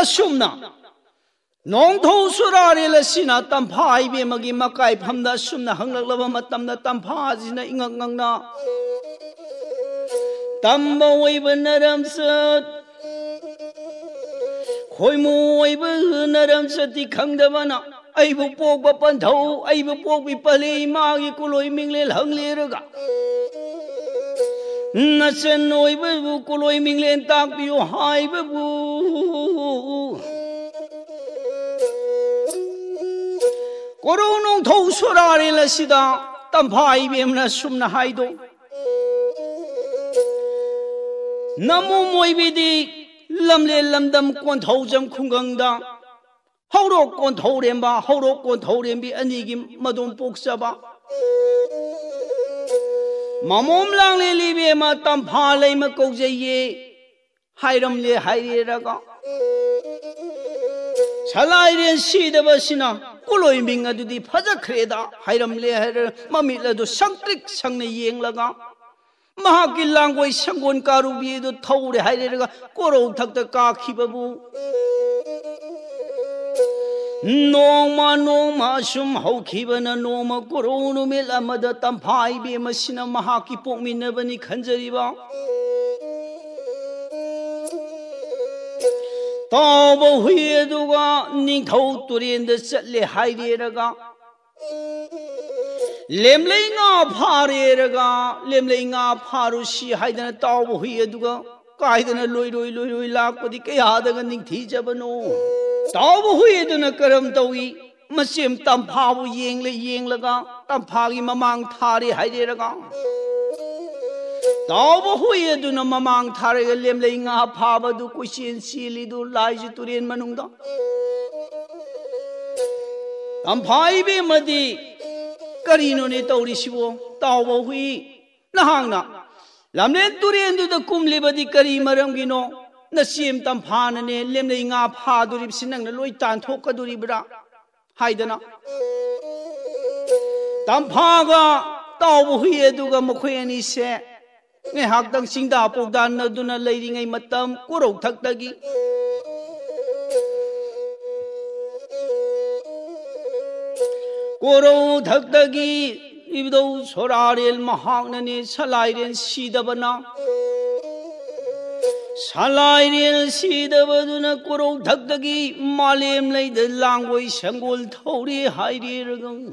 asumna nong tho surare la sina tamphai be magi makai phamda sumna hanglakla matamna tampha jina ingak ngangna tamba oiba naram sat khoimu oiba naram sati khangdabana aibu pokba panthau aibu pokbi pale magi kuloi mingle hangle raga nasan oiba kuloi mingle takbiu haiba bu koronong thau surare la sida tamphai bemna sumna haido namu moibidi lamle lamdam kon thau jam khungangda haurok kon thau remba haurok kon thau rembi anigi madum poksaba mamom langle libe ma tampha lei ma kaujaye hairam le haire raga salai ren sidaba sina kuloi ming adudi phajakreda hairam le hair mami ladu sangtrik sangne yenglaga mahaki langoi sangon karubi du thaure hairega korou thakta ka khibabu noma sum haukhibana noma koronu mel amada tamphai be masina mahaki pokminabani khanjariba tawba huyeduga ningthau turenda chatle haireraga lemlei nga phareraga lemlei nga pharusi haidana tawba huyeduga kaidana loi lakpadi kayadaga ningthi jabano tawba huyeduna karam tawi masim tamphabu yenglaga tamphagi mamang thari haireraga tawba huyeduna mamang tharega lemlei nga phabadu kusin silidu laiji turen manungda tamphai be madi karino ne tauri sibo tawba hui nahangna lamlen turen du da kumle badi kari maram gino nasim tamphana ne lemlei nga phaduri sinang na loi tan thokaduri bra haidana tamphaga tawba hui eduga mokhoi ani se ngai hakdang singda pokdan na duna leiringai matam korok thakdagi korou thakdagi ibdo sorarel mahagnane salairen sidabana salairen sidabaduna korou thakdagi malem leida langoi sangol thauri haire ragang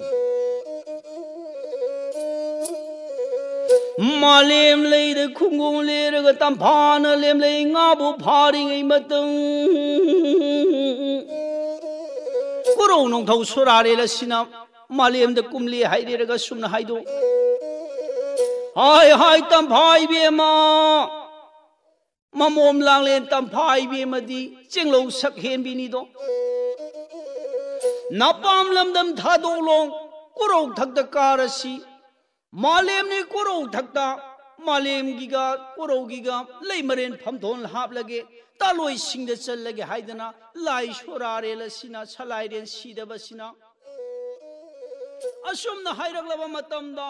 malem leida khungong leraga tamphana lemlei ngabu pharingai matang korou nong thau sorare la sina malem da kumli haireraga sumna haido hai tamphai be ma mamom langlen tamphai be madi chenglo sak hen bini do napam lamdam thadolong korou thakda karasi malem ni korou thakta malem giga korou giga leimaren phamthon haplage taloi singda challage haidana lai sorare la sina salairen sidaba sina asumna hairaglaba matamda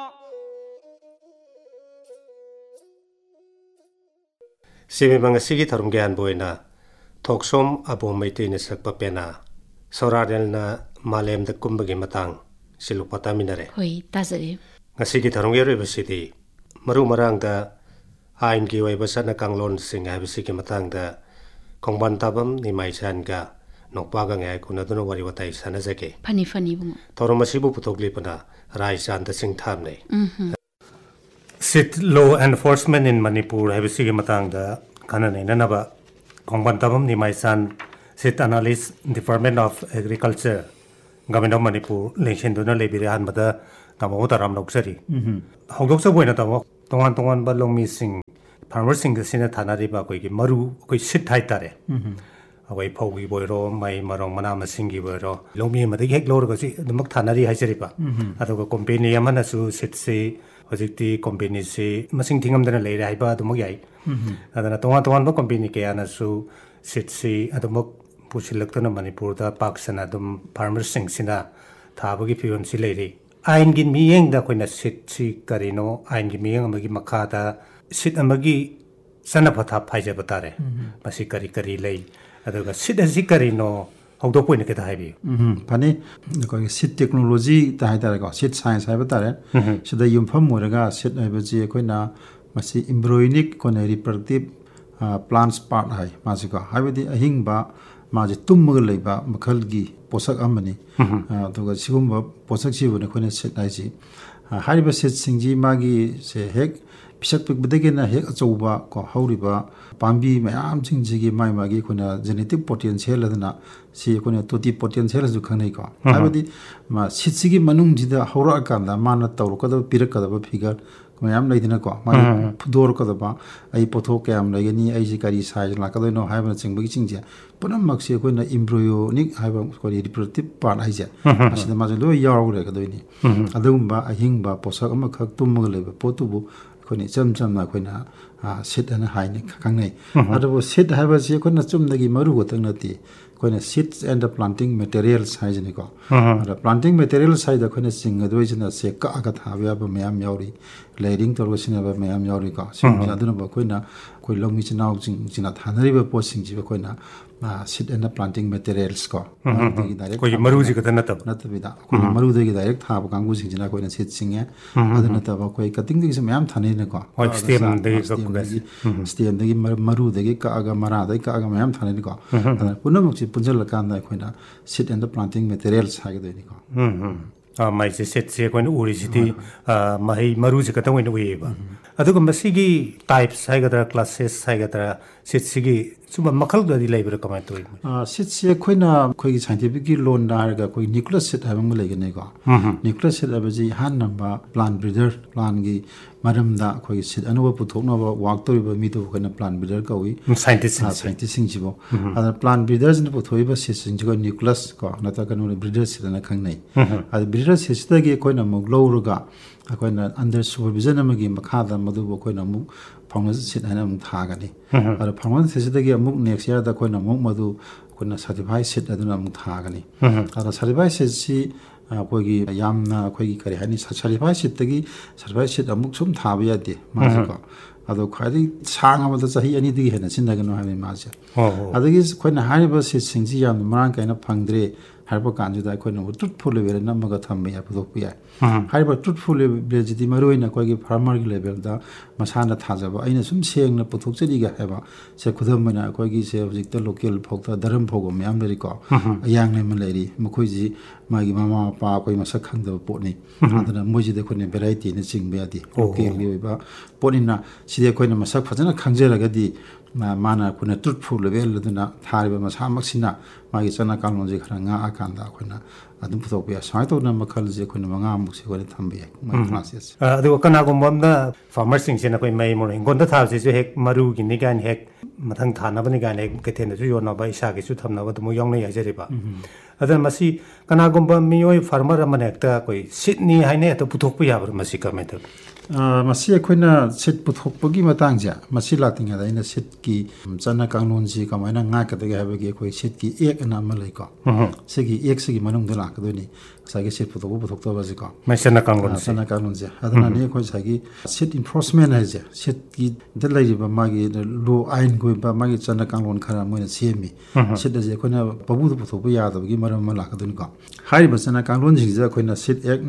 Simibanga sigi tharumgyan boina thoksom abo maitine sakpa pena sorarel na malem da kumbagi matang silupata minare hoi tazare ngasigi tharumgero besidi maru marang da ain gi wai basana kanglon singa besigi matang da kongban tabam ni maisan ga nokpaga ngai kuna dono wari watai sana jake fani bungo toromasibu putokli pana raisan da sing tham nei Sit law enforcement in Manipur have a sig matang da kanane nanaba kongbantabam ni maisan sit analyst Department of Agriculture Government of Manipur lection dona lebirian mada tamo taram noksari hogok sa buena tamo tongan ba long missing farmer sing sina thanari ba koi ki maru koi sit thai tare awai phogi boiro mai marong mana masingi boiro lomi mada hek lor ga si damak thanari haisari ba adoga company amana su sit se hojikti company se masing thingam dana leira haiba adumok yai adana tongan ba company ke ana su sit se adumok pusilaktana Manipur da paksana dum farmer sing sina thabagi fion si leiri ain gin miyeng da koina sit si karino ain gi miyeng amagi makha da sit amagi sana patha phaija batare masi kari lei aduga sit asi kari no hongdo point ke dai bi pani ko sit technology ta hai ta ko sit science hai batare sida yumpham moraga sit hai ba ji koina masi embryonic ko na reproductive plants part hai masi ko habidi ahing ba maji tummaga leiba makhal gi posak amani aduga sigumba posak chi bune koina sit hai ji hariba sit singji magi se hek pisak pik bedegena hek achouba ko hauriba pambi mayam jingjigi mai magi kuna genetic potential adana si kuna toti potential ju khanai ko habadi ma sitsigi manung jida haura kanda mana tawro kada pirak kada figure mayam leidina ko ma phudor kada ba ai potho kyam legani ai ji kari size la kada no haibana chingba gi chingja punam makse kuna embryonic haiba ko reproductive part haija asida ma lo yaw re kada ni adumba ahingba posak ama khak tumma leba potubu koni cham na koina sit ana haine kangai adabu sit haba se kona chumdagi maru gotang nati koina seeds and the planting materials haije ni ko ada planting materials haida koina singa doijina se ka aga thabya ba mayam yauri layering tor sina ba mayam yauri ka sim aduna ba koina koi longi chinau china thanari ba posing ji ba koina seed and the planting materials ko koi maru ji ka na tab natabida koi maru de gi direct thab kangu sing jina koina seed singe aduna ta ba koi cutting de se mayam thane ne ko stem de stem de maru de gi ka aga mara de ka aga mayam thane ne ko punam chi punjal kan da koina seed and the planting materials ha gi de ni ko mai se set se koina uri jiti mai maru ji ka ta koina we ba aduga masigi types hai ga classes hai ga set sigi suba makhal da di labor kamai to sit se koina koi gi scientific gi lon da ga koi nucleus set ha bang lege ne ko nucleus set abaji han number plant breeder plant gi maram da koi sit anuba puthok na ba work to ba mi to koina plant breeder ka wi scientist sing ji bo ada plant breeders ne puthoi ba sit sing ji ko nucleus ko na ta kanu breeder sit na khang nei ada breeder sit ta gi koina mok lo ru ga koina under supervision amagi makha da madu bo koina mu phangna sit hana mu tha ga ni ada phangna sit da gi amuk next year da koina mu madu koina certified sit aduna mu tha ga ni ada certified sit si koi gi yamna koi gi kare hani certified sit da gi certified sit amuk sum tha ba ya de ma ko ado khari sang amada chahi ani digi hena sin da ga no ha ma ja adagi koina hari ba sit sing ji yam marang kaina phangdre harba kanju da koina truthful level na maga thambe ya pudok pi harba truthful level jidi maroina koi gi farmer level da masana thajaba aina sum seng na puthok chedi ga heba se khudam mana koi gi se object local phok ta daram phogom yam leri ko ayang ne ma leri mkhoi ji magi mama pa koi masak khang da po ni adana moji de koina variety ne ching be adi local gi ba ponina side koina masak phajana khangjera ga di mana kuna truthful level duna thariba masa maksina magi chana kalon ji khara nga akanda koina adum puthok be sai to na makhal je koina manga muk se koina thambe ma process adu kana gom na farmer sing se na koi mai mo ngon da tha se hek maru gi ni gan hek mathang thana bani gan hek ke then ju yo na ba isa gi su thamna ba mo yong nei ya jeri ba adan masi kana gom ba mi oi farmer man hek ta koi sydney haine to puthok pu ya bar masi ka me ta masi koina sit puthok pagi matang ja masi lating ada ina sit ki chana kanglon ji kamaina nga ka de ha gi koi sit ki ek na ma lai ko se gi ek se gi manung de la ka do ni sa gi sit puthok to ba ji ko mai chana kanglon ja adana ne koi sa gi sit enforcement ha ja sit ki de lai ba ma gi lo ain go ba ma gi chana kanglon khara mo na semi sit de koina babu puthok bu ya da gi maram ma la ka do ni ko hari ba chana kanglon ji ja koina sit ek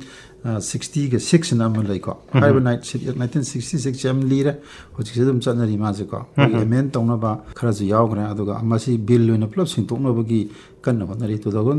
1960 ke 6 na ma lai ko hari night sit 1966 jam lira hoji se dum chana ri ma je ko men tong na ba khara ju yaw gra aduga amasi bill lo na plus sing tok na ba gi kan na na ri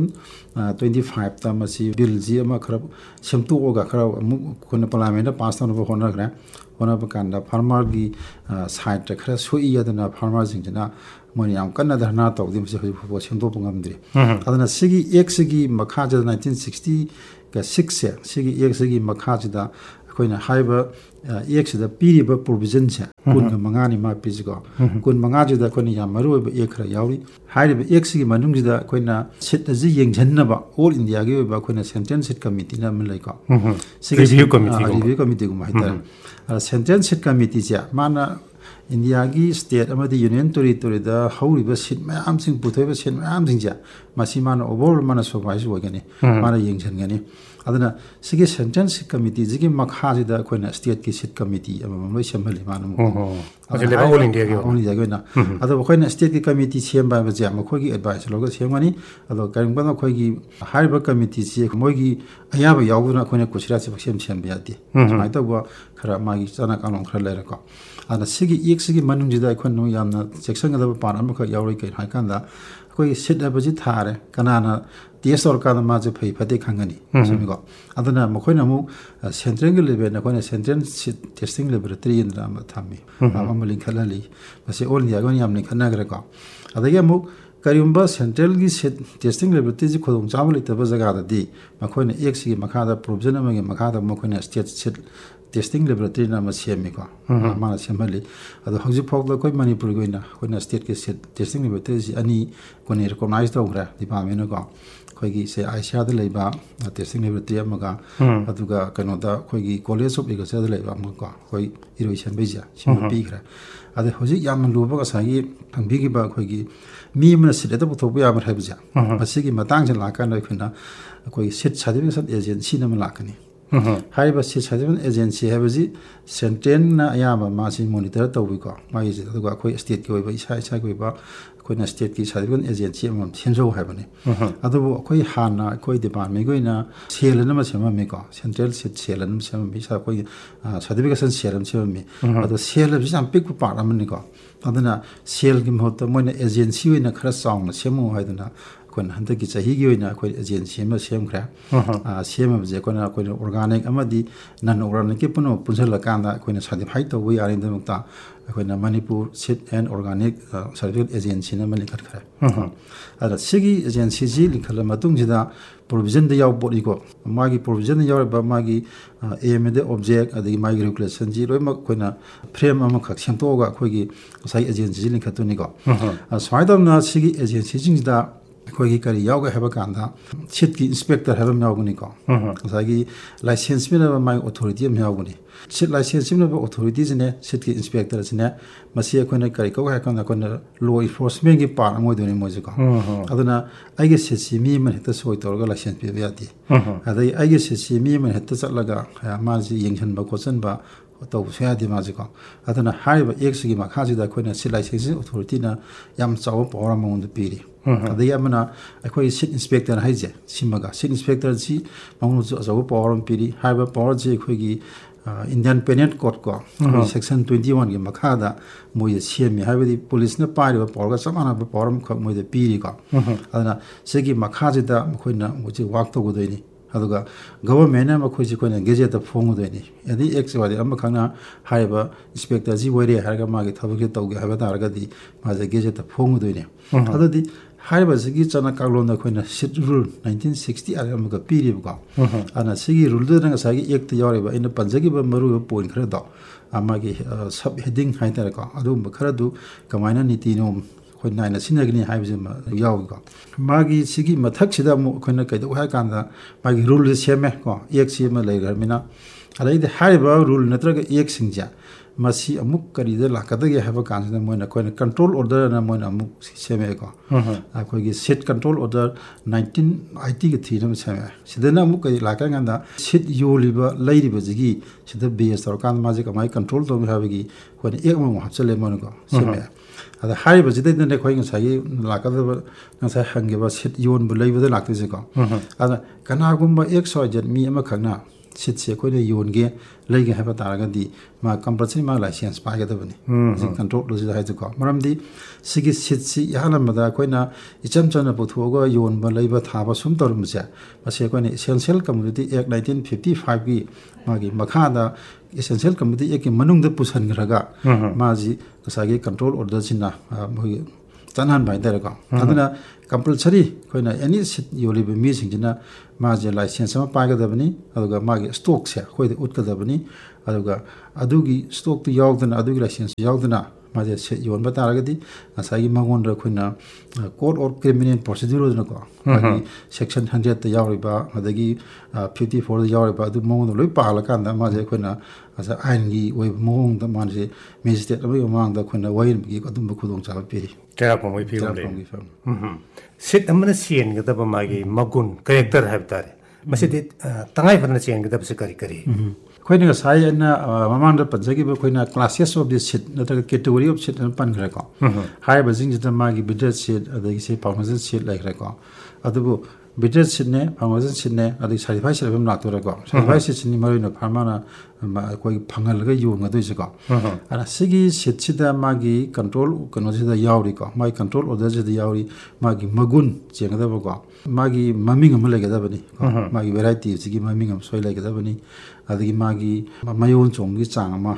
2025 ta masi bill ji ama khara sem tu ga khara mu ko na parliament na pass na ba hona gra hona ba kan da farmer gi side ta khara soi ya da farmer jing jana moni am kan na da na to dim se ho sem to ngam dri adana sigi ek sigi makha ja 1960 ka 6 se sigi ek sigi makha da koina haiba ek se da piri ba provision se kun ga mangani ma pizgo kun manga ju da koni ya maru ba ek khara yauri haiba ek sigi manung ji da koina sit da ji yeng jan na ba all india ge ba koina sentence sit committee na min lai ko sigi review committee gu ma hita sentence sit committee ja mana India gi state amadi union territory da hauri ba sit ma am sing puthoi ba sit ma am sing ja masima na overall mana supervise wa gani mana yeng jan gani adana sigi sentence committee jigi makha ji da koina state ki sit committee amam loi samhali manam ꯑꯁꯤꯂꯦꯕ all ꯏꯟꯗꯤꯌꯥꯒꯤ ꯑꯣꯏꯅ ꯑꯗꯣ ꯑꯩꯈꯣꯏꯅ ꯁ꯭ꯇꯦꯠꯀꯤ committee ꯁꯦꯝꯕ ꯍꯥꯏꯕꯁꯦ ꯃꯈꯣꯏꯒꯤ advice ꯂꯧꯔꯒ ꯁꯦꯝꯒꯅꯤ ꯑꯗꯣ ꯀꯔꯤꯒꯨꯝꯕ ꯑꯩꯈꯣꯏꯒꯤ ꯍꯥꯏꯔꯤꯕ ꯀꯃꯤꯇꯤꯁꯤ ꯃꯣꯏꯒꯤ ꯑꯌꯥꯕ ꯌꯥꯎꯗꯨꯅ ꯑꯩꯈꯣꯏꯅ ꯀꯨꯁꯤꯔꯥꯁꯤ ꯁꯦꯝꯕ ꯌꯥꯗꯦ ꯁꯨꯃꯥꯏꯅ ꯇꯧꯕ ꯈꯔ ꯃꯥꯒꯤ ꯆꯠꯅ ꯀꯥꯡꯂꯣꯟ ꯈꯔ ꯂꯩꯔꯦꯀꯣ ꯑꯗꯨꯅ ꯁꯤꯒꯤ ꯑꯦꯛꯁꯤꯒꯤ ꯃꯅꯨꯡꯁꯤꯗ ꯑꯩꯈꯣꯏꯅ ꯌꯥꯝꯅ ꯆꯦꯛꯁꯤꯟꯒꯗꯕ ꯄꯥꯔꯠ ꯑꯃꯈꯛ ꯌꯥꯎꯔꯤ ꯀꯩꯅꯣ ꯍꯥꯏꯀꯥꯟꯗ ꯑꯩꯈꯣꯏꯒꯤ ꯁꯤꯠ ꯍꯥꯏꯕꯁꯤ ꯊꯥꯔꯦ ꯀꯅꯥꯅ ꯇꯦꯁ ꯇꯧꯔꯀꯥꯟꯗ ꯃꯥꯁꯦ ꯐꯩ ꯐꯠꯇꯦ ꯈꯪꯒꯅꯤ ꯆꯨꯝꯃꯤꯀꯣ ꯑꯗꯨꯅ ꯃꯈꯣꯏꯅ ꯑꯃꯨꯛ ꯁꯦꯟꯇ꯭ꯔꯦꯜꯒꯤ ꯂꯦꯚꯦꯜ ꯑꯩꯈꯣꯏꯅ ꯁꯦꯟꯇ꯭ꯔꯦꯜ ꯁꯤꯠ ꯇꯦꯁꯇꯤꯡ ꯂꯦꯕꯣꯔꯦꯇꯔꯤ ꯑꯅ ꯑꯃ ꯊꯝꯃꯤ ꯑꯃ ꯂꯤꯡꯈꯠꯍꯜꯂꯤ ꯃꯁꯤ ꯑꯣꯜ ꯏꯟꯗꯤꯌꯥꯒꯤ ꯑꯣꯏꯅ ꯌꯥꯝ ꯂꯤꯡꯈꯠꯅꯈ꯭ꯔꯦꯀꯣ ꯑꯗꯒꯤ ꯑꯃꯨꯛ ꯀꯔꯤꯒꯨꯝꯕ ꯁꯦꯟꯇ꯭ꯔꯦꯜꯒꯤ ꯁꯤꯠ ꯇꯦꯁꯇꯤꯡ ꯂꯦꯕꯣꯔꯦꯇꯔꯤꯁꯤ ꯈꯨꯗꯣꯡꯆꯥꯕ ꯂꯩꯇꯕ ꯖꯒꯥꯗꯗꯤ ꯃꯈꯣꯏꯅ ꯑꯦꯛꯁꯤꯒꯤ ꯃꯈꯥꯗ ꯄ꯭ꯔꯣꯕꯤꯖꯟ ꯑꯃꯒꯤ ꯃꯈꯥꯗ ꯃꯈꯣꯏꯅ ꯁ꯭ꯇꯦꯠ ꯁꯤꯠ ꯇꯦꯁꯇꯤꯡ ꯂꯦꯕꯣꯔꯦꯇꯔꯤꯅ ꯑꯃ ꯁꯦꯝꯃꯤꯀꯣ ꯃꯥꯅ ꯁꯦꯝꯍꯜꯂꯤ ꯑꯗꯣ ꯍꯧꯖꯤꯛ ꯐꯥꯎꯕꯗ ꯑꯩꯈꯣꯏ ꯃꯅꯤꯄꯨꯔꯒꯤ ꯑꯣꯏꯅ ꯑꯩꯈꯣꯏꯅ ꯁ꯭ꯇꯦꯠꯀꯤ ꯁꯤꯠ ꯇꯦꯁꯇꯤꯡ ꯂꯦꯕꯣꯔꯦꯇꯔꯤꯁꯤ ꯑꯅꯤ ꯑꯩꯈꯣꯏꯅ ꯔꯤꯀꯣꯛꯅꯥꯏꯖ ꯇꯧꯈ꯭ꯔꯦ ꯗꯤꯄꯥꯔꯠꯃꯦꯟꯅꯀꯣ ꯑꯩꯈꯣꯏꯒꯤ ꯁꯦ ꯑꯥꯏꯁꯤꯌꯥꯗ ꯂꯩꯕ ꯇꯦꯁꯇꯤꯡ ꯂꯦꯕꯣꯔꯦꯇꯔꯤ ꯑꯃꯒ ꯑꯗꯨꯒ ꯀꯩꯅꯣꯗ ꯑꯩꯈꯣꯏꯒꯤ ꯀꯣꯂꯦꯖ ꯑꯣꯐ ꯑꯦꯒ꯭ꯔꯤꯀꯜꯆꯔꯗ ꯂꯩꯕ ꯑꯃꯀꯣ ꯑꯩꯈꯣꯏ ꯏꯔꯣꯏ ꯁꯦꯝꯕꯩꯁꯦ ꯁꯤꯃ ꯄꯤꯈ꯭ꯔꯦ ꯑꯗꯩ ꯍꯧꯖꯤꯛ ꯌꯥꯝꯅ ꯂꯨꯕ ꯉꯁꯥꯏꯒꯤ ꯈꯪꯕꯤꯈꯤꯕ ꯑꯩꯈꯣꯏꯒꯤ ꯃꯤ ꯑꯃꯅ ꯁꯤꯠ ꯍꯦꯛꯇ ꯄꯨꯊꯣꯛꯄ ꯌꯥꯕ ꯍꯥꯏꯕꯁꯦ ꯃꯁꯤꯒꯤ ꯃꯇꯥꯡꯁꯦ ꯂꯥꯛꯀꯥꯟꯗ ꯑꯩꯈꯣꯏꯒꯤ ꯁꯤꯠ ꯁꯥꯔꯇꯤꯐꯤꯀꯦꯁꯟ ꯑꯦꯖꯦꯟꯁꯤꯅ ꯑꯃ ꯂꯥꯛꯀꯅꯤ ꯍꯥꯏꯔꯤꯕ ꯁꯤꯠ ꯁꯥꯔꯇꯤꯐꯤꯀꯦꯁꯟ ꯑꯦꯖꯦꯟꯁꯤ ꯍꯥꯏꯕꯁꯤ ꯁꯦꯟꯇ꯭ꯔꯦꯜꯅ ꯑꯌꯥꯝꯕ ꯃꯥꯁꯤ ꯃꯣꯅꯤꯇꯔ ꯇꯧꯕꯤꯀꯣ ꯃꯥꯒꯤꯁꯤ ꯑꯗꯨꯒ ꯑꯩꯈꯣꯏ ꯁ꯭ꯇꯦꯠꯀꯤ ꯑꯣꯏꯕ ꯏꯁꯥꯒꯤ ꯑꯣꯏꯕ ꯑꯩꯈꯣꯏꯅ ꯁ꯭ꯇꯦꯠꯀꯤ ꯁꯥꯔꯇꯤꯐꯤꯀꯦꯠ ꯑꯦꯖꯦꯟꯁꯤ ꯑꯃꯃꯝ ꯁꯦꯝꯖꯧ ꯍꯥꯏꯕꯅꯤ ꯑꯗꯨꯕꯨ ꯑꯩꯈꯣꯏ ꯍꯥꯟꯅ ꯑꯩꯈꯣꯏ ꯗꯤꯄꯥꯔꯠꯃꯦꯟꯒꯤ ꯑꯣꯏꯅ ꯁꯦꯜ ꯑꯃ ꯁꯦꯝꯃꯝꯃꯤꯀꯣ ꯁꯦꯟꯇ꯭ꯔꯦꯜ ꯁꯤꯠ ꯁꯦꯜ ꯑꯃ ꯁꯦꯝꯃꯝꯃꯤ ꯑꯩꯈꯣꯏꯒꯤ ꯁꯥꯔꯇꯤꯐꯤꯀꯦꯁꯟ ꯁꯦꯜ ꯑꯃ ꯁꯦꯝꯃꯝꯃꯤ ꯑꯗꯣ ꯁꯦꯜ ꯍꯥꯏꯕꯁꯤ ꯌꯥꯝ ꯄꯤꯛꯄ ꯄꯥꯔꯠ ꯑꯃꯅꯤꯀꯣ ꯑꯗꯨꯅ ꯁꯦꯜꯒꯤ ꯃꯍꯨꯠꯇ ꯃꯣꯏꯅ ꯑꯦꯖꯦꯟꯁꯤ ꯑꯣꯏꯅ ꯈꯔ ꯆꯥꯎꯅ ꯁꯦꯝꯃꯨ ꯍꯥꯏꯗꯨꯅ ꯑꯩꯈꯣꯏꯅ ꯍꯟꯗꯛꯀꯤ ꯆꯍꯤꯒꯤ ꯑꯣꯏꯅ ꯑꯩꯈꯣꯏ ꯑꯦꯖꯦꯟꯁꯤ ꯑꯃ ꯁꯦꯝꯈ꯭ರೆ ꯁꯦꯝꯃꯕꯁꯦ ꯑꯩꯈꯣꯏꯅ ꯑꯣꯔꯒꯥꯅꯤꯛ ꯑꯃꯗꯤ ꯅꯟ ꯑꯣꯔꯒꯥꯅꯤꯛꯀꯤ ꯄꯨꯝꯅꯃꯛ ꯄꯨꯟꯁꯤꯜꯂꯀꯥꯟꯗ ꯑꯩꯈꯣꯏꯅ ꯁꯥꯔꯇꯤꯐꯥꯏ ꯇꯧꯕ ꯌꯥꯔꯤꯗꯃꯛꯇ ꯑꯩꯈꯣꯏꯅ ꯃꯅꯤꯄꯨꯔ ꯁꯤꯠ ꯑꯦꯟ ꯑꯣꯔꯒꯥꯅꯤꯛ ꯁꯥꯔꯇꯤꯐꯤꯀꯦꯠ ꯑꯦꯖꯦꯟꯁꯤꯅ ꯑꯃ ꯂꯤꯡꯈꯠꯈ꯭ꯔꯦ ꯑꯗ ꯁꯤꯒꯤ ꯑꯦꯖꯦꯟꯁꯤꯁꯤ ꯂꯤꯡꯈꯠꯂ ꯃꯇꯨꯡꯁꯤꯗ ꯄ꯭ꯔꯣꯕꯤꯖꯟꯗ ꯌꯥꯎꯕ ꯄꯣꯠꯅꯤꯀꯣ ꯃꯥꯒꯤ ꯄ꯭ꯔꯣꯕꯤꯖꯟꯗ ꯌꯥꯎꯔꯤꯕ ꯃꯥꯒꯤ ꯑꯦꯝ ꯑꯦꯗ ꯑꯣꯕꯖꯦꯛ ꯑꯗꯒꯤ ꯃꯥꯒꯤ ꯔꯤꯒꯨꯂꯦꯁꯟꯁꯤ ꯂꯣꯏꯅꯃꯛ ꯑꯩꯈꯣꯏꯅ ꯐ꯭ꯔꯦꯝ ꯑꯃꯈꯛ ꯁꯦꯝꯗꯣꯛꯑꯒ ꯑꯩꯈꯣꯏꯒꯤ ꯉꯁꯥꯏ ꯑꯦꯖꯦꯟꯁꯤꯁꯤ ꯂꯤꯡꯈꯠꯇꯣꯏꯅꯤꯀꯣ ꯁꯨꯃꯥꯏꯅ ꯇꯧꯗꯅ ꯁꯤꯒꯤ ꯑꯦꯖꯦꯟꯁꯤꯁꯤꯡꯁꯤꯗ ꯑꯩꯈꯣꯏꯒꯤ ꯀꯔꯤ ꯌꯥꯎꯒꯦ ꯍꯥꯏꯕ ꯀꯥꯟꯗ ꯁꯤꯠꯀꯤ ꯏꯟꯁꯄꯦꯛꯇꯔ ꯍꯥꯏꯕ ꯑꯃ ꯌꯥꯎꯒꯅꯤꯀꯣ ꯉꯁꯥꯏꯒꯤ ꯂꯥꯏꯁꯦꯟꯁ ꯄꯤꯅꯕ ꯃꯥꯒꯤ ꯑꯣꯊꯣꯔꯤꯇꯤ ꯑꯃ ꯌꯥꯎꯒꯅꯤ ꯁꯤꯠ ꯂꯥꯏꯁꯦꯟꯁ ꯄꯤꯅꯕ ꯑꯣꯊꯣꯔꯤꯇꯤꯁꯤꯅꯦ ꯁꯤꯠꯀꯤ ꯏꯟꯁꯄꯦꯛꯇꯔꯁꯤꯅꯦ ꯃꯁꯤ ꯑꯩꯈꯣꯏꯅ ꯀꯔꯤ ꯀꯧꯒꯦ ꯍꯥꯏ ꯀꯥꯟꯗ ꯑꯩꯈꯣꯏꯅ ꯂꯣ ꯏꯟꯐꯣꯔꯁꯃꯦꯟꯒꯤ ꯄꯥꯔꯠ ꯑꯃ ꯑꯣꯏꯗꯣꯏꯅꯤ ꯃꯣꯏꯁꯦꯀꯣ ꯑꯗꯨꯅ ꯑꯩꯒꯤ ꯁꯤꯠꯁꯤ ꯃꯤ ꯑꯃꯅ ꯍꯦꯛꯇ ꯁꯣꯏ ꯇꯧꯔꯒ ꯂꯥꯏꯁꯦꯟꯁ ꯄꯤꯕ ꯌꯥꯗꯦ ꯑꯗꯒꯤ ꯑꯩꯒꯤ ꯁꯤꯠꯁꯤ ꯃꯤ ꯑꯃꯅ ꯍꯦꯛꯇ ꯆꯠꯂꯒ ꯃꯥꯁꯤ ꯌꯦꯡꯁꯤꯟꯕ ꯈꯣꯠꯆꯟꯕ ꯇꯧꯕꯁꯨ ꯌꯥꯗꯦ ꯃꯥꯁꯦꯀꯣ ꯑꯗꯨꯅ ꯍꯥꯏꯔꯤꯕ ꯑꯦꯛꯁꯤꯒꯤ ꯃꯈꯥꯁꯤꯗ ꯑꯩꯈꯣꯏꯅ ꯁꯤꯠ ꯂꯥꯏꯁꯦꯟꯁꯤꯡ ꯑꯣꯊꯣꯔꯤꯇꯤꯅ ꯌꯥꯝ ꯆꯥꯎꯕ ꯄꯋꯥꯔ ꯑꯃꯉꯣꯟꯗ ꯄꯤꯔꯤ ꯑꯗꯒꯤ ꯑꯃꯅ ꯑꯩꯈꯣꯏꯒꯤ ꯁꯤꯠ ꯏꯟꯁꯄꯦꯛꯇꯔ ꯍꯥꯏꯁꯦ ꯁꯤꯃꯒ ꯁꯤꯠ ꯏꯟꯁꯄꯦꯛꯇꯔꯁꯤ ꯃꯉꯣꯟꯗꯁꯨ ꯑꯆꯧꯕ ꯄꯋꯥꯔ ꯑꯃ ꯄꯤꯔꯤ ꯍꯥꯏꯔꯤꯕ ꯄꯋꯥꯔꯁꯤ ꯑꯩꯈꯣꯏꯒꯤ ꯏꯟꯗꯤꯌꯥꯟ ꯄꯦꯅꯦꯜ ꯀꯣꯗꯀꯣ ꯑꯩꯈꯣꯏ ꯁꯦꯛꯁꯟ 21ꯒꯤ ꯃꯈꯥꯗ ꯃꯣꯏꯗ ꯁꯦꯝꯃꯤ ꯍꯥꯏꯕꯗꯤ ꯄꯨꯂꯤꯁꯅ ꯄꯥꯏꯔꯤꯕ ꯄꯋꯥꯔꯒ ꯆꯞ ꯃꯥꯟꯅꯕ ꯄꯋꯥꯔ ꯑꯃꯈꯛ ꯃꯣꯏꯗ ꯄꯤꯔꯤꯀꯣ ꯑꯗꯨꯅ ꯁꯤꯒꯤ ꯃꯈꯥꯁꯤꯗ ꯃꯈꯣꯏꯅ ꯍꯧꯖꯤꯛ ꯋꯥꯛ ꯇꯧꯒꯗꯣꯏꯅꯤ ꯑꯗꯨꯒ ꯒꯕꯔꯃꯦꯟꯅ ꯃꯈꯣꯏꯁꯤ ꯑꯩꯈꯣꯏꯅ ꯒꯦꯖꯦꯠꯇ ꯐꯣꯡꯒꯗꯣꯏꯅꯤ ꯑꯦꯅꯤ ꯑꯦꯛꯁ ꯋꯥꯗꯤ ꯑꯃꯈꯛꯅ ꯍꯥꯏꯔꯤꯕ ꯏꯟꯁꯄꯦꯛꯇꯔꯁꯤ ꯑꯣꯏꯔꯦ ꯍꯥꯏꯔꯒ ꯃꯥꯒꯤ ꯊꯕꯛꯁꯤ ꯇꯧꯒꯦ ꯍꯥꯏꯕ ꯇꯥꯔꯒꯗꯤ ꯃꯥꯁꯦ ꯒꯦꯖꯦꯠꯇ ꯐꯣꯡꯒꯗꯣꯏꯅꯤ ꯑꯗꯨꯗꯤ ꯍꯥꯏꯔꯤꯕꯁꯤꯒꯤ ꯆꯠꯅ ꯀꯥꯡꯂꯣꯟꯗ ꯑꯩꯈꯣꯏꯅ ꯁꯤꯠ ꯔꯨꯜ 1960 ꯑꯃꯒ ꯄꯤꯔꯤꯕꯀꯣ ꯑꯗꯨꯅ ꯁꯤꯒꯤ ꯔꯨꯜꯗꯨꯗ ꯉꯁꯥꯏꯒꯤ ꯑꯦꯛꯇ ꯌꯥꯎꯔꯤꯕ ꯑꯩꯅ ꯄꯟꯖꯈꯤꯕ ꯃꯔꯨꯑꯣꯏꯕ ꯄꯣꯏꯟ ꯈꯔꯗꯣ ꯃꯥꯒꯤ ꯁꯕ ꯍꯦꯗꯤꯡ ꯍꯥꯏꯇꯥꯔꯦꯀꯣ ꯑꯗꯨꯒꯨꯝꯕ ꯈꯔꯗꯨ ꯀꯃꯥꯏꯅ ꯅꯤꯇꯤ ꯅꯤꯌꯣꯝ ꯑꯩꯈꯣꯏ ꯅꯥꯏꯅ ꯁꯤꯖꯤꯟꯅꯒꯅꯤ ꯍꯥꯏꯕꯁꯤꯃ ꯌꯥꯎꯏꯀꯣ ꯃꯥꯒꯤ ꯁꯤꯒꯤ ꯃꯊꯛꯁꯤꯗ ꯑꯃꯨꯛ ꯑꯩꯈꯣꯏꯅ ꯀꯩꯗꯧ ꯍꯥꯏ ꯀꯥꯟꯗ ꯃꯥꯒꯤ ꯔꯨꯜꯁꯦ ꯁꯦꯝꯃꯦ ꯀꯣ ꯑꯦꯛꯁꯤ ꯑꯃ ꯂꯩꯈ꯭ꯔꯕꯅꯤꯅ ꯑꯗꯩꯗꯤ ꯍꯥꯏꯔꯤꯕ ꯔꯨꯜ ꯅꯠꯇ꯭ꯔꯒ ꯑꯦꯛꯁꯤꯡꯁꯦ ꯃꯁꯤ ꯑꯃꯨꯛ ꯀꯔꯤꯗ ꯂꯥꯛꯀꯗꯒꯦ ꯍꯥꯏꯕ ꯀꯥꯟꯁꯤꯗ ꯃꯣꯏꯅ ꯑꯩꯈꯣꯏꯅ ꯀꯟꯇ꯭ꯔꯣꯜ ꯑꯣꯔꯗꯔꯅ ꯃꯣꯏꯅ ꯑꯃꯨꯛ ꯁꯦꯝꯃꯛꯑꯦꯀꯣ ꯑꯩꯈꯣꯏꯒꯤ ꯁꯤꯠ ꯀꯟꯇ꯭ꯔꯣꯜ ꯑꯣꯔꯗꯔ 1980 ꯑꯃ ꯁꯦꯝꯃꯛꯑꯦ ꯁꯤꯗꯅ ꯑꯃꯨꯛ ꯀꯔꯤ ꯂꯥꯛꯀꯦ ꯀꯥꯟꯗ ꯁꯤꯠ ꯌꯣꯜꯂꯤꯕ ꯂꯩꯔꯤꯕꯁꯤꯒꯤ ꯁꯤꯗ ꯕꯦꯁ ꯇꯧꯔꯀꯥꯟꯗ ꯃꯥꯁꯦ ꯀꯃꯥꯏꯅ ꯀꯟꯇ꯭ꯔꯣꯜ ꯇꯧꯅꯤ ꯍꯥꯏꯕꯒꯤ ꯑꯩꯈꯣꯏꯅ ꯑꯦꯛ ꯑꯃꯃꯨꯛ ꯍꯥꯞꯆꯤꯜꯂꯦ ꯃꯣꯏꯅꯀꯣ ꯁꯦꯝꯃꯛꯑꯦ ꯑꯗ ꯍꯥꯏꯔꯤꯕꯁꯤꯗꯩꯗꯅꯦ ꯑꯩꯈꯣꯏ ꯉꯁꯥꯏꯒꯤ ꯂꯥꯛꯀꯗꯕ ꯉꯁꯥꯏ ꯍꯪꯈꯤꯕ ꯁꯤꯠ ꯌꯣꯟꯕ ꯂꯩꯕꯗ ꯂꯥꯛꯇꯣꯏꯁꯦꯀꯣ ꯑꯗ ꯀꯅꯥꯒꯨꯝꯕ ꯑꯦꯛꯁ ꯋꯥꯏ ꯖꯦꯠ ꯃꯤ ꯑꯃꯈꯛꯅ ꯁꯤꯠꯁꯦ ꯑꯩꯈꯣꯏꯅ ꯌꯣꯟꯒꯦ ꯂꯩꯒꯦ ꯍꯥꯏꯕ ꯇꯥꯔꯒꯗꯤ ꯃꯥ ꯀꯝꯄꯜꯁꯔꯤ ꯃꯥ ꯂꯥꯏꯁꯦꯟꯁ ꯄꯥꯏꯒꯗꯕꯅꯤ ꯍꯧꯖꯤꯛ ꯀꯟꯇ꯭ꯔꯣꯜ ꯑꯣꯔꯗꯔꯁꯤꯗ ꯍꯥꯏꯗꯨꯀꯣ ꯃꯔꯝꯗꯤ ꯁꯤꯒꯤ ꯁꯤꯠꯁꯤ ꯏꯍꯥꯟꯕꯗ ꯑꯩꯈꯣꯏꯅ ꯏꯆꯝ ꯆꯝꯅ ꯄꯨꯊꯣꯛꯑꯒ ꯌꯣꯟꯕ ꯂꯩꯕ ꯊꯥꯕ ꯁꯨꯝ ꯇꯧꯔꯝꯕꯁꯦ ꯃꯁꯤ ꯑꯩꯈꯣꯏꯅ ꯏꯁꯦꯟꯁꯤꯌꯦꯜ ꯀꯝꯃꯣꯗꯤꯇꯤ ꯑꯦꯛ 1955ꯒꯤ ꯃꯥꯒꯤ ꯃꯈꯥꯗ ꯏꯁꯦꯟꯁꯤꯌꯦꯜ ꯀꯝꯃꯣꯗꯤꯇꯤ ꯑꯦꯛꯀꯤ ꯃꯅꯨꯡꯗ ꯄꯨꯁꯤꯟꯈ꯭ꯔꯒ ꯃꯥꯁꯤ ꯉꯁꯥꯏꯒꯤ ꯀꯟꯇ꯭ꯔꯣल ꯑꯣꯔꯗꯔꯁꯤꯅ ꯃꯣꯏꯒꯤ ꯆꯠꯅꯍꯟꯕ ꯍꯥꯏꯇꯥꯔꯦꯀꯣ ꯑꯗꯨꯅ ꯀꯝꯄꯜꯁꯔꯤ ꯑꯩꯈꯣꯏꯅ ꯑꯦꯅꯤ ꯁꯤꯠ ꯌꯣꯜꯂꯤꯕ ꯃꯤꯁꯤꯡꯁꯤꯅ ꯃꯥꯁꯦ ꯂꯥꯏꯁꯦꯟꯁ ꯑꯃ ꯄꯥꯏꯒꯗꯕꯅꯤ ꯑꯗꯨꯒ ꯃꯥꯒꯤ ꯁ꯭ꯇꯣꯛꯁꯦ ꯑꯩꯈꯣꯏꯗ ꯎꯠꯀꯗꯕꯅꯤ ꯑꯗꯨꯒ ꯑꯗꯨꯒꯤ ꯁ꯭ꯇꯣꯛꯇꯨ ꯌꯥꯎꯗꯅ ꯑꯗꯨꯒꯤ ꯂꯥꯏꯁꯦꯟꯁ ꯌꯥꯎꯗꯅ ꯃꯥꯁꯦ ꯁꯤꯠ ꯌꯣꯟꯕ ꯇꯥꯔꯒꯗꯤ ꯉꯁꯥꯏꯒꯤ ꯃꯉꯣꯟꯗ ꯑꯩꯈꯣꯏꯅ ꯀꯣꯗ ꯑꯣꯐ ꯀ꯭ꯔꯤꯃꯤꯅꯦꯜ ꯄ꯭ꯔꯣꯁꯤꯗ꯭ꯌꯨꯔꯗꯅꯀꯣ ꯃꯥꯒꯤ ꯁꯦꯛꯁꯟ 100ꯇ ꯌꯥꯎꯔꯤꯕ ꯑꯗꯒꯤ 54ꯗ ꯌꯥꯎꯔꯤꯕ ꯑꯗꯨ ꯃꯉꯣꯟꯗ ꯂꯣꯏ ꯄꯥꯍꯜꯂꯀꯥꯟꯗ ꯃꯥꯁꯦ ꯑꯩꯈꯣꯏꯅ ꯉꯁꯥꯏ ꯑꯥꯏꯟꯒꯤ ꯑꯣꯏꯕ ꯃꯑꯣꯡꯗ ꯃꯥꯁꯦ ꯃꯦꯖꯤꯁꯇ꯭ꯔꯦꯠ ꯑꯃꯒꯤ ꯃꯃꯥꯡꯗ ꯑꯩꯈꯣꯏꯅ ꯋꯥꯌꯦꯟꯕꯒꯤ ꯑꯗꯨꯝꯕ ꯈꯨꯗꯣꯡꯆꯥꯕ ꯄꯤꯔꯤ ꯐꯤꯕꯝ ꯂꯩ ꯁꯤꯠ ꯑꯃꯅ ꯆꯦꯟꯒꯗꯕ ꯃꯥꯒꯤ ꯃꯒꯨꯟ ꯀꯦꯔꯦꯛꯇꯔ ꯍꯥꯏꯕ ꯇꯥꯔꯦ ꯃꯁꯤꯗꯤ ꯇꯉꯥꯏ ꯐꯗꯅ ꯆꯦꯟꯒꯗꯕꯁꯤ ꯀꯔꯤ ꯑꯩꯈꯣꯏꯅ ꯉꯁꯥꯏ ꯑꯩꯅ ꯃꯃꯥꯡꯗ ꯄꯟꯖꯈꯤꯕ ꯑꯩꯈꯣꯏꯅ ꯀ꯭ꯂꯥꯁꯦꯁ ꯑꯣꯐ ꯗꯤ ꯁꯤꯠ ꯅꯠꯇ꯭ꯔꯒ ꯀꯦꯇꯦꯒꯣꯔꯤ ꯑꯣꯐ ꯁꯤꯠ ꯑꯅ ꯄꯟꯈ꯭ꯔꯦꯀꯣ ꯍꯥꯏꯔꯤꯕꯁꯤꯡꯁꯤꯗ ꯃꯥꯒꯤ ꯕꯤꯗꯔ ꯁꯤꯠ ꯑꯗꯒꯤ ꯐꯥꯎꯟꯗꯦꯁꯟ ꯁꯤꯠ ꯂꯩꯈ꯭ꯔꯦꯀꯣ ꯑꯗꯨꯕꯨ ꯕꯤꯗꯔ ꯁꯤꯠꯅꯦ ꯐꯥꯎꯟꯗꯦꯁꯟ ꯁꯤꯠꯅꯦ ꯑꯗꯒꯤ ꯁꯥꯔꯇꯤꯐꯥꯏꯠ ꯁꯤꯠ ꯑꯃ ꯂꯥꯛꯇꯣꯔꯦꯀꯣ ꯁꯥꯔꯇꯤꯐꯥꯏꯠ ꯁꯤꯠꯁꯤꯅꯤ ꯃꯔꯨꯑꯣꯏꯅ ꯐꯥꯔꯃꯔꯅ ꯑꯩꯈꯣꯏ ꯐꯪꯍꯜꯂꯒ ꯌꯣꯟꯒꯗꯣꯏꯁꯦꯀꯣ ꯑꯗ ꯁꯤꯒꯤ ꯁꯤꯠꯁꯤꯗ ꯃꯥꯒꯤ ꯀꯟꯇ꯭ꯔꯣꯜ ꯀꯩꯅꯣꯁꯤꯗ ꯌꯥꯎꯔꯤꯀꯣ ꯃꯥꯒꯤ ꯀꯟꯇ꯭ꯔꯣꯜ ꯑꯣꯔꯗꯔꯁꯤꯗ ꯌꯥꯎꯔꯤ ꯃꯥꯒꯤ ꯃꯒꯨꯟ ꯆꯦꯡꯒꯗꯕꯀꯣ ꯃꯥꯒꯤ ꯃꯃꯤꯡ ꯑꯃ ꯂꯩꯒꯗꯕꯅꯤ ꯃꯥꯒꯤ ꯚꯦꯔꯥꯏꯇꯤꯁꯤꯒꯤ ꯃꯃꯤꯡ ꯑꯃ ꯁꯣꯏ ꯂꯩꯒꯗꯕꯅꯤ ꯑꯗꯒꯤ ꯃꯥꯒꯤ ꯃꯌꯣꯟ ꯆꯣꯡꯕꯒꯤ ꯆꯥꯡ ꯑꯃ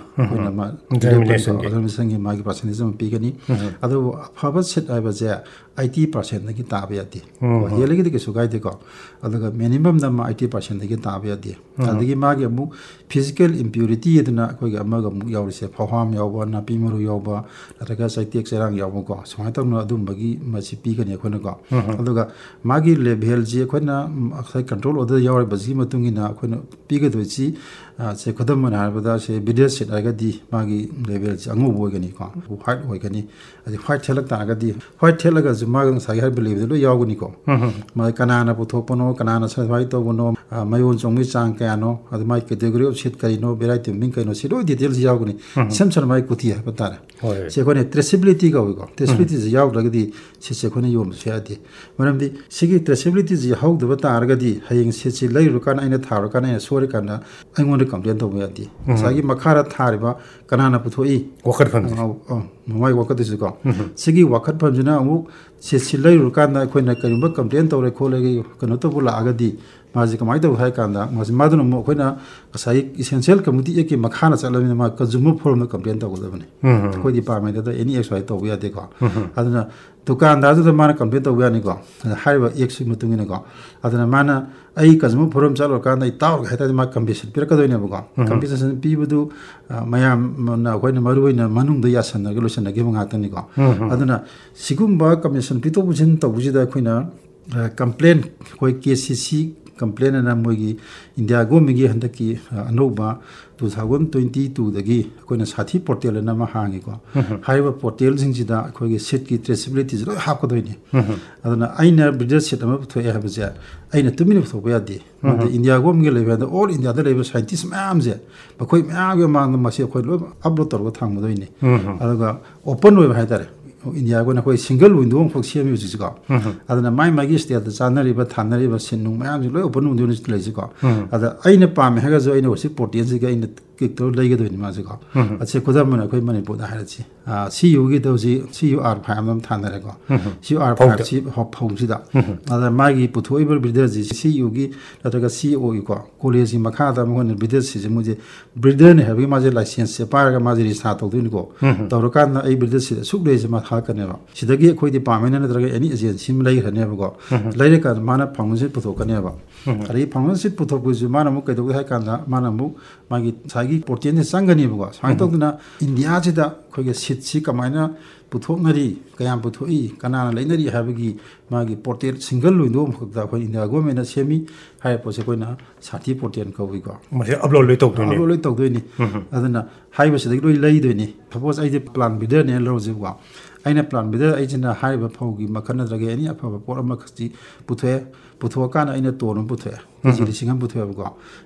ꯑꯩꯈꯣꯏꯅ ꯃꯥꯒꯤ ꯄꯥꯔꯁꯦꯟꯇꯦꯖ ꯑꯃ ꯄꯤꯒꯅꯤ ꯑꯗꯨꯕꯨ ꯑꯐꯕ ꯁꯤꯠ ꯍꯥꯏꯕꯁꯦ 80%ꯗꯒꯤ ꯇꯥꯕ ꯌꯥꯗꯦ ꯍꯦꯜꯂꯒꯗꯤ ꯀꯩꯁꯨ ꯀꯥꯏꯗꯦꯀꯣ ꯑꯗꯨꯒ ꯃꯤꯅꯤꯃꯝꯗ ꯑꯃ 80%ꯗꯒꯤ ꯇꯥꯕ ꯌꯥꯗꯦ ꯑꯗꯒꯤ ꯃꯥꯒꯤ ꯑꯃꯨꯛ ꯐꯤꯖꯤꯀꯦꯜ ꯏꯝꯄ꯭ꯌꯨꯔꯤꯇꯤ ꯑꯗꯨꯅ ꯑꯩꯈꯣꯏꯒꯤ ꯑꯃꯒ ꯑꯃꯨꯛ ꯌꯥꯎꯔꯤꯁꯦ ꯐꯧꯍꯥꯝ ꯌꯥꯎꯕ ꯅꯥꯄꯤ ꯃꯔꯨ ꯌꯥꯎꯕ ꯅꯠꯇ꯭ꯔꯒ ꯆꯩꯇꯦꯛ ꯆꯩꯔꯥꯡ ꯌꯥꯎꯕꯀꯣ ꯁꯨꯃꯥꯏꯅ ꯇꯧꯅ ꯑꯗꯨꯝꯕꯒꯤ ꯃꯁꯤ ꯄꯤꯒꯅꯤ ꯑꯩꯈꯣꯏꯅꯀꯣ ꯑꯗꯨꯒ ꯃꯥꯒꯤ ꯂꯦꯚꯦꯜꯁꯤ ꯑꯩꯈꯣꯏꯅ ꯉꯁꯥꯏ ꯀꯟꯇ꯭ꯔꯣꯜ ꯑꯣꯔꯗꯔ ꯌꯥꯎꯔꯤꯕꯁꯤꯒꯤ ꯃꯇꯨꯡ ꯏꯟꯅ ꯑꯩꯈꯣꯏꯅ ꯄꯤꯒꯗꯣꯏꯁꯤ ꯁꯦ ꯈꯨꯗꯝ ꯑꯣꯏꯅ ꯍꯥꯏꯔꯕꯗ ꯁꯦ ꯕꯤꯗꯔ ꯁꯤꯠ ꯍꯥꯏꯔꯒꯗꯤ ꯃꯥꯒꯤ ꯂꯦꯚꯦꯜꯁꯤ ꯑꯉꯧꯕ ꯑꯣꯏꯒꯅꯤꯀꯣ ꯍ꯭ꯋꯥꯏꯠ ꯑꯣꯏꯒꯅꯤ ꯑꯗꯩ ꯍ꯭ꯋꯥꯏꯠ ꯊꯦꯠꯂꯛ ꯇꯥꯔꯒꯗꯤ ꯍ꯭ꯋꯥꯏꯠ ꯊꯦꯠꯂꯒꯁꯨ ꯃꯥꯒꯤ ꯉꯁꯥꯏ ꯍꯥꯏꯔꯤꯕ ꯂꯦꯚꯦꯜꯗ ꯂꯣꯏ ꯌꯥꯎꯒꯅꯤꯀꯣ ꯃꯥꯒꯤ ꯀꯅꯥꯅ ꯄꯨꯊꯣꯛꯄꯅꯣ ꯀꯅꯥꯅ ꯁꯔꯇꯤꯐꯥꯏ ꯇꯧꯕꯅꯣ ꯃꯌꯣꯟ ꯆꯣꯡꯕꯒꯤ ꯆꯥꯡ ꯀꯌꯥꯅꯣ ꯑꯗꯨ ꯃꯥꯒꯤ ꯀꯦꯇꯦꯒꯣꯔꯤ ꯑꯣꯐ ꯁꯤꯠ ꯀꯔꯤꯅꯣ ꯚꯦꯔꯥꯏꯇꯤ ꯃꯃꯤꯡ ꯀꯩꯅꯣ ꯁꯤ ꯂꯣꯏ ꯗꯤꯇꯦꯜꯁꯤ ꯌꯥꯎꯒꯅꯤ ꯏꯁꯝ ꯁꯝꯅ ꯃꯥꯒꯤ ꯀꯨꯊꯤ ꯍꯥꯏꯕ ꯇꯥꯔꯦ ꯁꯤ ꯑꯩꯈꯣꯏꯅ ꯇ꯭ꯔꯦꯁꯤꯕꯤꯂꯤꯇꯤ ꯀꯧꯏꯀꯣ ꯇ꯭ꯔꯦꯁꯤꯕꯤꯂꯤꯇꯤꯁꯤ ꯌꯥꯎꯗ꯭ꯔꯒꯗꯤ ꯁꯤꯠꯁꯦ ꯑꯩꯈꯣꯏꯅ ꯌꯣꯟꯕꯁꯨ ꯌꯥꯗꯦ ꯃꯔꯝꯗꯤ ꯁꯤꯒꯤ ꯇ꯭ꯔꯦꯁꯤꯕꯤꯂꯤꯇꯤꯁꯤ ꯌꯥꯎꯗꯕ ꯇꯥꯔꯒꯗꯤ ꯍꯌꯦꯡ ꯁꯤꯠꯁꯤ ꯂꯩꯔꯨꯔꯀꯥꯟꯗ ꯑꯩꯅ ꯊꯥꯔꯨꯔꯀꯥꯟꯗ ꯑꯩꯅ ꯁꯣꯏꯔꯀꯥꯟꯗ ꯑꯩꯉꯣꯟꯗ ꯀꯝꯄ꯭ꯂꯦꯟ ꯇꯧꯕ ꯌꯥꯗꯦ ꯉꯁꯥꯏꯒꯤ ꯃꯈꯥꯗ ꯊꯥꯔꯤꯕ ꯀꯅꯥꯅ ꯄꯨꯊꯣꯛꯏ ꯃꯃꯥꯏ ꯋꯥꯀꯠꯇꯣꯏꯁꯤꯀꯣ ꯁꯤꯒꯤ ꯋꯥꯀꯠꯐꯝꯁꯤꯅ ꯑꯃꯨꯛ ꯁꯤꯠꯁꯤ ꯂꯩꯔꯨꯔꯀꯥꯟꯗ ꯑꯩꯈꯣꯏꯅ ꯀꯔꯤꯒꯨꯝꯕ ꯀꯝꯄ꯭ꯂꯦꯟ ꯇꯧꯔꯦ ꯈꯣꯠꯂꯒ ꯀꯩꯅꯣ ꯇꯧꯕ ꯂꯥꯛꯑꯒꯗꯤ ꯃꯥꯁꯤ ꯀꯃꯥꯏꯅ ꯇꯧ ꯍꯥꯏ ꯀꯥꯟꯗ ꯃꯥꯗꯨꯅ ꯑꯃꯨꯛ ꯑꯩꯈꯣꯏꯅ ꯉꯁꯥꯏ ꯏꯁꯦꯟꯁꯤꯌꯦꯜ ꯀꯝꯃꯨꯅꯤꯇꯤ ꯑꯦꯛꯀꯤ ꯃꯈꯥꯅ ꯆꯠꯂꯕꯅꯤꯅ ꯃꯥ ꯀꯟꯖꯨꯃꯔ ꯐꯣꯔꯝꯗ ꯀꯝꯄ꯭ꯂꯦꯟ ꯇꯧꯒꯗꯕꯅꯤ ꯑꯩꯈꯣꯏ ꯗꯤꯄꯥꯔꯠꯃꯦꯟꯇꯗ ꯑꯦꯅꯤ ꯑꯦꯛꯁ ꯇꯧꯕ ꯌꯥꯗꯦꯀꯣ ꯑꯗꯨꯅ ꯗꯨꯀꯥꯟꯗꯥꯔꯗꯨꯗ ꯃꯥꯅ ꯀꯝꯄ꯭ꯂꯦꯟ ꯇꯧꯕ ꯌꯥꯅꯤꯀꯣ ꯍꯥꯏꯔꯤꯕ ꯑꯦꯛꯁꯤꯒꯤ ꯃꯇꯨꯡ ꯏꯟꯅꯀꯣ ꯑꯗꯨꯅ ꯃꯥꯅ ꯑꯩ ꯀꯟꯖꯨꯃꯔ ꯐꯣꯔꯝ ꯆꯠꯂꯨꯔꯀꯥꯟꯗ ꯑꯩ ꯇꯥꯎꯔꯒ ꯍꯥꯏꯇꯥꯔꯗꯤ ꯃꯥ ꯀꯝꯄꯦꯟꯁꯦꯁꯟ ꯄꯤꯔꯛꯀꯗꯣꯏꯅꯦꯕꯀꯣ ꯀꯝꯄꯦꯟꯁꯦꯁꯟ ꯄꯤꯕꯗꯨ ꯃꯌꯥꯝꯅ ꯑꯩꯈꯣꯏꯅ ꯃꯔꯨꯑꯣꯏꯅ ꯃꯅꯨꯡꯗ ꯌꯥꯁꯟꯅꯔꯒ ꯂꯣꯏꯁꯟꯅꯈꯤꯕ ꯉꯥꯛꯇꯅꯤꯀꯣ ꯑꯗꯨꯅ ꯁꯤꯒꯨꯝꯕ ꯀꯝꯄꯦꯟꯁꯦꯁꯟ ꯄꯤꯊꯣꯛ ꯄꯤꯁꯤꯟ ꯇꯧꯕꯁꯤꯗ ꯑꯩꯈꯣꯏꯅ ꯀꯝꯄ꯭ꯂꯦꯟ ꯑꯩꯈꯣꯏ KCC ꯀꯝꯄ꯭ꯂꯦꯟ ꯑꯅ ꯃꯣꯏꯒꯤ ꯏꯟꯗꯤꯌꯥ ꯒꯣꯔꯃꯦꯟꯒꯤ ꯍꯟꯗꯛꯀꯤ ꯑꯅꯧꯕ 2022ꯗꯒꯤ ꯑꯩꯈꯣꯏꯅ ꯁꯥꯊꯤ ꯄꯣꯔꯇꯦꯜ ꯑꯅ ꯑꯃ ꯍꯥꯡꯉꯤꯀꯣ ꯍꯥꯏꯔꯤꯕ ꯄꯣꯔꯇꯦꯜꯁꯤꯡꯁꯤꯗ ꯑꯩꯈꯣꯏꯒꯤ ꯁꯤꯠꯀꯤ ꯇ꯭ꯔꯦꯁꯤꯕꯤꯂꯤꯇꯤꯁꯤ ꯂꯣꯏ ꯍꯥꯞꯀꯗꯣꯏꯅꯤ ꯑꯗꯨꯅ ꯑꯩꯅ ꯕꯤꯗꯔ ꯁꯤꯠ ꯑꯃ ꯄꯨꯊꯣꯛꯑꯦ ꯍꯥꯏꯕꯁꯦ ꯑꯩꯅ ꯇꯨꯃꯤꯟꯅ ꯄꯨꯊꯣꯛꯄ ꯌꯥꯗꯦ ꯃꯗ ꯏꯟꯗꯤꯌꯥ ꯒꯣꯔꯃꯦꯟꯒꯤ ꯂꯩꯕꯗ ꯑꯣꯜ ꯏꯟꯗꯤꯌꯥꯗ ꯂꯩꯕ ꯁꯥꯏꯟꯇꯤꯁ ꯃꯌꯥꯝꯁꯦ ꯃꯈꯣꯏ ꯃꯌꯥꯝꯒꯤ ꯃꯃꯥꯡꯗ ꯃꯁꯤ ꯑꯩꯈꯣꯏ ꯂꯣꯏ ꯑꯞꯂꯣꯗ ꯇꯧꯔꯒ ꯊꯝꯒꯗꯣꯏꯅꯤ ꯑꯗꯨꯒ ꯑꯣꯄꯟ ꯑꯣꯏꯕ ꯍꯥꯏꯇꯥꯔꯦ ꯏꯟꯗꯤꯌꯥꯒꯤꯅ ꯑꯩꯈꯣꯏ ꯁꯤꯡꯒꯜ ꯋꯤꯟꯗꯣ ꯑꯃꯈꯛ ꯁꯦꯝꯃꯤ ꯍꯧꯖꯤꯛꯁꯤꯀꯣ ꯑꯗꯨꯅ ꯃꯥꯒꯤ ꯁ꯭ꯇꯦꯠꯇ ꯆꯥꯟꯅꯔꯤꯕ ꯊꯥꯅꯔꯤꯕ ꯁꯤꯟ ꯅꯨꯡ ꯃꯌꯥꯝꯁꯤ ꯂꯣꯏ ꯑꯣꯄꯟ ꯋꯤꯟꯗꯣ ꯂꯩꯁꯤꯀꯣ ꯑꯗ ꯑꯩꯅ ꯄꯥꯝꯃꯦ ꯍꯥꯏꯔꯒꯁꯨ ꯑꯩꯅ ꯍꯧꯖꯤꯛ ꯄꯣꯔꯇꯦꯜꯁꯤꯒ ꯑꯩꯅ ꯀ꯭ꯂꯤꯛ ꯇꯧꯔ ꯂꯩꯒꯗꯣꯏꯅꯤ ꯃꯥꯁꯤꯀꯣ ꯑꯁꯤ ꯈꯨꯗꯝ ꯑꯣꯏꯅ ꯑꯩꯈꯣꯏ ꯃꯅꯤꯄꯨꯔꯗ ꯍꯥꯏꯔꯁꯤ CUꯒꯤꯗ ꯍꯧꯖꯤꯛ CUR ꯐꯥꯏꯝ ꯑꯃ ꯊꯥꯅꯔꯦꯀꯣ CUR ꯐꯥꯏꯝꯁꯤ ꯐꯧꯁꯤꯗ ꯑꯗ ꯃꯥꯒꯤ ꯄꯨꯊꯣꯛꯏꯕ ꯕ꯭ꯔꯤꯗꯔꯁꯤ CUꯒꯤ ꯅꯠꯇ꯭ꯔꯒ COꯒꯤꯀꯣ ꯀꯣꯂꯦꯖꯀꯤ ꯃꯈꯥꯗ ꯃꯈꯣꯏꯅ ꯕ꯭ꯔꯤꯗꯔꯁꯤꯁꯦ ꯃꯣꯏꯁꯦ ꯕ꯭ꯔꯤꯗꯔꯅꯤ ꯍꯥꯏꯕꯒꯤ ꯃꯥꯁꯦ ꯂꯥꯏꯁꯦꯟꯁꯁꯦ ꯄꯥꯏꯔꯒ ꯃꯥꯁꯦ ꯔꯦꯖꯤꯁꯇꯥꯔ ꯇꯧꯗꯣꯏꯅꯤꯀꯣ ꯇꯧꯔꯀꯥꯟꯗ ꯑꯩ ꯕ꯭ꯔꯤꯗꯔꯁꯤꯗ ꯑꯁꯨꯛ ꯂꯩꯔꯤꯁꯦ ꯃꯥ ꯊꯥꯔꯛꯀꯅꯦꯕ ꯁꯤꯗꯒꯤ ꯑꯩꯈꯣꯏ ꯗꯤꯄꯥꯔꯠꯃꯦꯟ ꯅꯠꯇ꯭ꯔꯒ ꯑꯦꯅꯤ ꯑꯦꯖꯦꯟꯁꯤ ꯑꯃ ꯂꯩꯈ꯭ꯔꯅꯦꯕꯀꯣ ꯂꯩꯔꯀꯥꯟꯗ ꯃꯥꯅ ꯐꯥꯎꯟꯗꯦꯁꯟ ꯄꯨꯊꯣꯛꯀꯅꯦꯕ ꯑꯗꯒꯤ ꯐꯥꯎꯟꯗꯦꯁꯟ ꯄꯨꯊꯣꯛꯄꯁꯨ ꯃꯥꯅ ꯑꯃꯨꯛ ꯀꯩꯗꯧꯒꯦ ꯍꯥꯏ ꯀꯥꯟꯗ ꯃꯥꯅ ꯑꯃꯨꯛ ꯃꯥꯒꯤ ꯉꯁꯥꯏꯒꯤ ꯄꯣꯔꯇꯦꯜꯁꯦ ꯆꯪꯒꯅꯦꯕꯀꯣ ꯁꯨꯃꯥꯏꯅ ꯇꯧꯗꯅ ꯏꯟꯗꯤꯌꯥꯁꯤꯗ ꯑꯩꯈꯣꯏꯒꯤ ꯁꯤꯠꯁꯤ ꯀꯃꯥꯏꯅ ꯄꯨꯊꯣꯛꯅꯔꯤ ꯀꯌꯥꯝ ꯄꯨꯊꯣꯛꯏ ꯀꯅꯥꯅ ꯂꯩꯅꯔꯤ ꯍꯥꯏꯕꯒꯤ ꯃꯥꯒꯤ ꯄꯣꯔꯇꯦꯜ ꯁꯤꯡꯒꯜ ꯋꯤꯟꯗꯣ ꯑꯃꯈꯛꯇ ꯑꯩꯈꯣꯏ ꯏꯟꯗꯤꯌꯥ ꯒꯣꯔꯃꯦꯟꯅ ꯁꯦꯝꯃꯤ ꯍꯥꯏꯔꯤꯕ ꯄꯣꯠꯁꯦ ꯑꯩꯈꯣꯏꯅ ꯁꯥꯊꯤ ꯄꯣꯔꯇꯦꯜ ꯀꯧꯏꯀꯣ ꯃꯁꯤ ꯑꯞꯂꯣꯗ ꯂꯣꯏ ꯇꯧꯗꯣꯏꯅꯤ ꯑꯞꯂꯣꯗ ꯂꯣꯏ ꯇꯧꯗꯣꯏꯅꯤ ꯑꯗꯨꯅ ꯍꯥꯏꯔꯤꯕꯁꯤꯗꯒꯤ ꯂꯣꯏ ꯂꯩꯗꯣꯏꯅꯤ ꯁꯄꯣꯁ ꯑꯩꯁꯦ ꯄ꯭ꯂꯥꯟ ꯕꯤꯗꯔꯅꯦꯅ ꯂꯧꯔꯁꯦꯕꯀꯣ ꯑꯩꯅ ꯄ꯭ꯂꯥꯟ ꯕꯤꯗꯔ ꯑꯩꯁꯤꯅ ꯍꯥꯏꯔꯤꯕ ꯐꯧꯒꯤ ꯃꯈꯜ ꯅꯠꯇ꯭ꯔꯒ ꯑꯦꯅꯤ ꯑꯐꯕ ꯄꯣꯠ ꯑꯃꯈꯛꯁꯤ ꯄꯨꯊꯣꯛꯑꯦ ꯄꯨꯊꯣꯛꯑꯀꯥꯟꯗ ꯑꯩꯅ ꯇꯣꯟ ꯑꯃ ꯄꯨꯊꯣꯛꯑꯦ ꯀꯦꯖꯤ 1,000 ꯄꯨꯊꯣꯛꯑꯦꯕꯀꯣ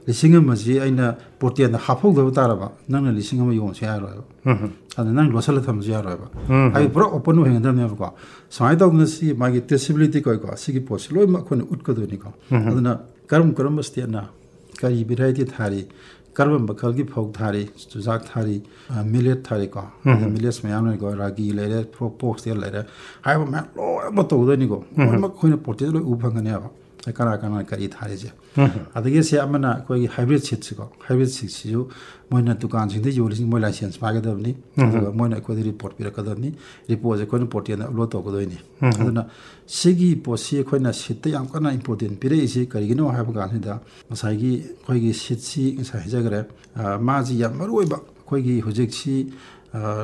1,000 ꯑꯩꯅ ꯄꯣꯔꯇꯦꯜꯗ ꯍꯥꯞꯍꯧꯗꯕ ꯇꯥꯔꯕ ꯅꯪꯅ 1,000 ꯌꯣꯟꯕꯁꯨ ꯌꯥꯔꯣꯏꯕ ꯑꯗꯨ ꯅꯪ ꯂꯣꯠꯁꯤꯜꯂ ꯊꯝꯕꯁꯨ ꯌꯥꯔꯣꯏꯕ ꯍꯥꯏꯗꯤ ꯄꯨꯔꯥ ꯑꯣꯄꯟ ꯑꯣꯏꯍꯟꯒꯗꯕꯅꯦꯕꯀꯣ ꯁꯨꯃꯥꯏꯅ ꯇꯧꯗꯅ ꯁꯤ ꯃꯥꯒꯤ ꯇ꯭ꯔꯦꯁꯤꯕꯤꯂꯤꯇꯤ ꯀꯧꯏꯀꯣ ꯁꯤꯒꯤ ꯄꯣꯠꯁꯤ ꯂꯣꯏꯅꯃꯛ ꯑꯩꯈꯣꯏꯅ ꯎꯠꯀꯗꯣꯏꯅꯤꯀꯣ ꯑꯗꯨꯅ ꯀꯔꯝꯕ ꯁ꯭ꯇꯦꯠꯅ ꯀꯔꯤ ꯚꯦꯔꯥꯏꯇꯤ ꯊꯥꯔꯤ ꯀꯔꯝꯕ ꯃꯈꯜꯒꯤ ꯐꯧ ꯊꯥꯔꯤ ꯆꯨꯖꯥꯛ ꯊꯥꯔꯤ ꯃꯤꯂꯦꯠ ꯊꯥꯔꯤꯀꯣ ꯃꯤꯂꯦꯠꯁ ꯃꯌꯥꯝ ꯂꯩꯀꯣ ꯔꯥꯒꯤ ꯂꯩꯔꯦ ꯐꯣꯛꯁꯇꯦꯜ ꯂꯩꯔꯦ ꯍꯥꯏꯕ ꯃꯌꯥꯝ ꯂꯣꯏꯅꯃꯛ ꯇꯧꯗꯣꯏꯅꯤꯀꯣ ꯂꯣꯏꯅꯃꯛ ꯑꯩꯈꯣꯏꯅ ꯄꯣꯔꯇꯦꯜ ꯂꯣꯏ ꯎꯕ ꯐꯪꯒꯅꯦꯕ ꯀꯅꯥ ꯀꯔꯤ ꯊꯥꯔꯤꯁꯦ ꯑꯗꯒꯤ ꯁꯤ ꯑꯃꯅ ꯑꯩꯈꯣꯏꯒꯤ ꯍꯥꯏꯕ꯭ꯔꯤꯠ ꯁꯤꯠꯁꯤꯀꯣ ꯍꯥꯏꯕ꯭ꯔꯤꯠ ꯁꯤꯠꯁꯤꯁꯨ ꯃꯣꯏꯅ ꯗꯨꯀꯥꯟꯁꯤꯡꯗ ꯌꯣꯜꯂꯤꯁꯤꯡ ꯃꯣꯏ ꯂꯥꯏꯁꯦꯟꯁ ꯄꯥꯏꯒꯗꯕꯅꯤ ꯑꯗꯨꯒ ꯃꯣꯏꯅ ꯑꯩꯈꯣꯏꯗ ꯔꯤꯄꯣꯔꯠ ꯄꯤꯔꯛꯀꯗꯕꯅꯤ ꯔꯤꯄꯣꯔꯠꯁꯦ ꯑꯩꯈꯣꯏꯅ ꯄꯣꯔꯇꯦꯜꯗ ꯑꯞꯂꯣꯗ ꯇꯧꯒꯗꯣꯏꯅꯤ ꯑꯗꯨꯅ ꯁꯤꯒꯤ ꯄꯣꯠꯁꯤ ꯑꯩꯈꯣꯏꯅ ꯁꯤꯠꯇ ꯌꯥꯝ ꯀꯟꯅ ꯏꯝꯄꯣꯔꯇꯦꯟ ꯄꯤꯔꯛꯏꯁꯤ ꯀꯔꯤꯒꯤꯅꯣ ꯍꯥꯏꯕ ꯀꯥꯟꯁꯤꯗ ꯉꯁꯥꯏꯒꯤ ꯑꯩꯈꯣꯏꯒꯤ ꯁꯤꯠꯁꯤ ꯉꯁꯥꯏ ꯍꯥꯏꯖꯈ꯭ꯔꯦ ꯃꯥꯁꯤ ꯌꯥꯝ ꯃꯔꯨ ꯑꯣꯏꯕ ꯑꯩꯈꯣꯏꯒꯤ ꯍꯧꯖꯤꯛꯁꯤ